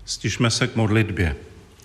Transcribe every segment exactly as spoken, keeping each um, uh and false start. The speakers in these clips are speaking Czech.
Stišme se k modlitbě.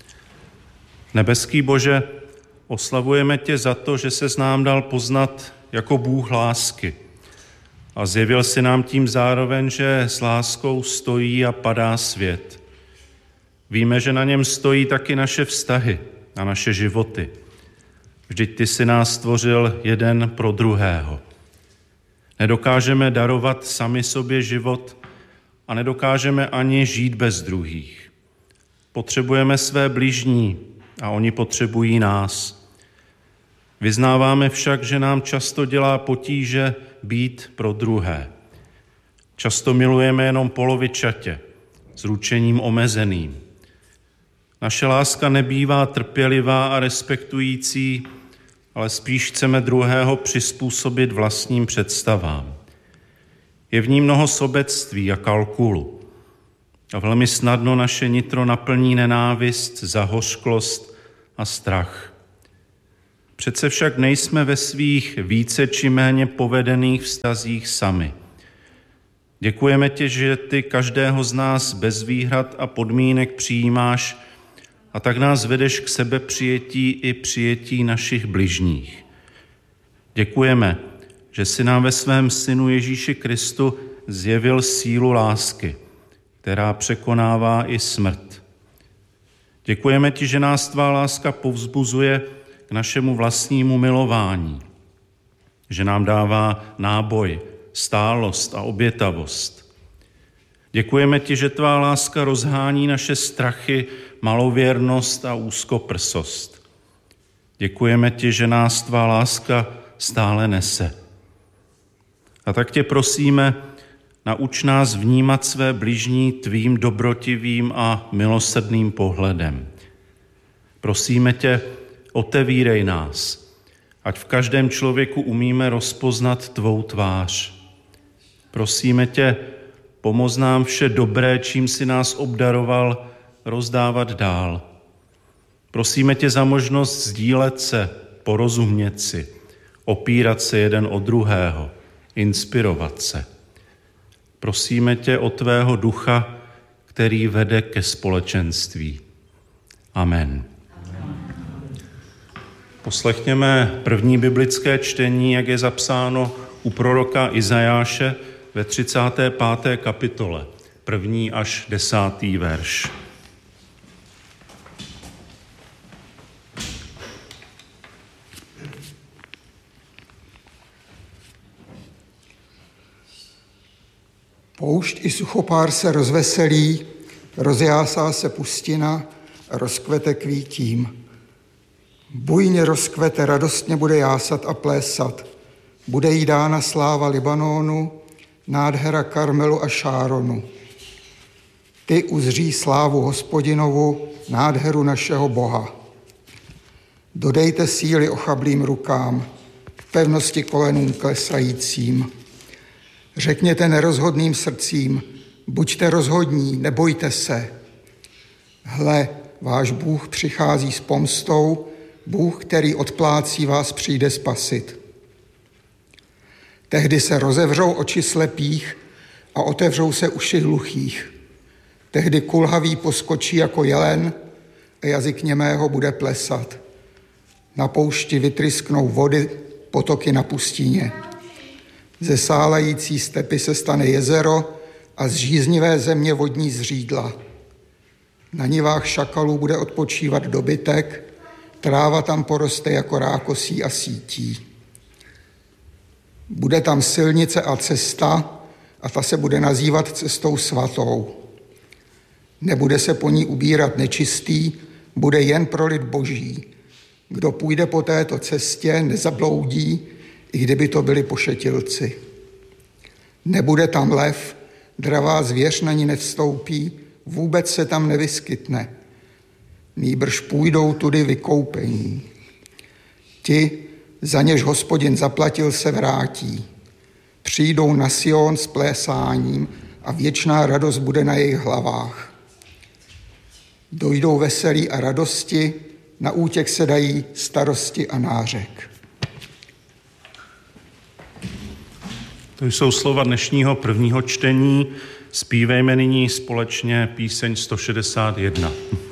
Nebeský Bože, oslavujeme tě za to, že ses nám dal poznat jako Bůh lásky. A zjevil si nám tím zároveň, že s láskou stojí a padá svět. Víme, že na něm stojí taky naše vztahy a naše životy. Vždyť ty si nás stvořil jeden pro druhého. Nedokážeme darovat sami sobě život a nedokážeme ani žít bez druhých. Potřebujeme své bližní a oni potřebují nás. Vyznáváme však, že nám často dělá potíže být pro druhé. Často milujeme jenom polovičatě, s ručením omezeným. Naše láska nebývá trpělivá a respektující, ale spíš chceme druhého přizpůsobit vlastním představám. Je v ní mnoho sobectví a kalkulu. A velmi snadno naše nitro naplní nenávist, zahořklost a strach. Přece však nejsme ve svých více či méně povedených vztazích sami. Děkujeme ti, že ty každého z nás bez výhrad a podmínek přijímáš a tak nás vedeš k sebepřijetí i přijetí našich bližních. Děkujeme, že jsi nám ve svém Synu Ježíši Kristu zjevil sílu lásky, která překonává i smrt. Děkujeme ti, že nás tvá láska povzbuzuje k našemu vlastnímu milování, že nám dává náboj, stálost a obětavost. Děkujeme ti, že tvá láska rozhání naše strachy, malověrnost a úzkoprsost. Děkujeme ti, že nás tvá láska stále nese. A tak tě prosíme, nauč nás vnímat své bližní tvým dobrotivým a milosrdným pohledem. Prosíme tě, otevírej nás, ať v každém člověku umíme rozpoznat tvou tvář. Prosíme tě, pomoz nám vše dobré, čím si nás obdaroval, rozdávat dál. Prosíme tě za možnost sdílet se, porozumět si, opírat se jeden o druhého, inspirovat se. Prosíme tě o tvého ducha, který vede ke společenství. Amen. Poslechněme první biblické čtení, jak je zapsáno u proroka Izajáše ve třicáté páté kapitole, první až desátý verš. Poušť i suchopár se rozveselí, rozjásá se pustina, rozkvete kvítím. Bujně rozkvete, radostně bude jásat a plésat. Bude jí dána sláva Libanonu, nádhera Karmelu a Šáronu. Ty uzří slávu Hospodinovu, nádheru našeho Boha. Dodejte síly ochablým rukám, pevnosti kolenům klesajícím. Řekněte nerozhodným srdcím, buďte rozhodní, nebojte se. Hle, váš Bůh přichází s pomstou, Bůh, který odplácí, vás přijde spasit. Tehdy se rozevřou oči slepých a otevřou se uši hluchých. Tehdy kulhavý poskočí jako jelen a jazyk němého bude plesat. Na poušti vytrysknou vody, potoky na pustině. Ze sálající stepy se stane jezero a z žíznivé země vodní zřídla. Na nivách šakalů bude odpočívat dobytek, tráva tam poroste jako rákosí a sítí. Bude tam silnice a cesta a ta se bude nazývat cestou svatou. Nebude se po ní ubírat nečistý, bude jen pro lid boží. Kdo půjde po této cestě, nezabloudí, i kdyby to byli pošetilci. Nebude tam lev, dravá zvěř na ní nevstoupí, vůbec se tam nevyskytne. Nýbrž půjdou tudy vykoupení. Ti, za něž Hospodin zaplatil, se vrátí. Přijdou na Sion s plésáním a věčná radost bude na jejich hlavách. Dojdou veselí a radosti, na útěk se dají starosti a nářek. To jsou slova dnešního prvního čtení Zpívejme nyní společně píseň sto šedesát jedna.